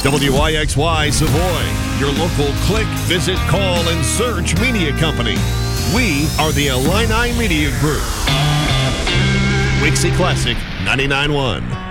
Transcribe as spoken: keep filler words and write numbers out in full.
W I X Y Savoy, your local click, visit, call, and search media company. We are the Illini Media Group. Wixie Classic ninety-nine point one.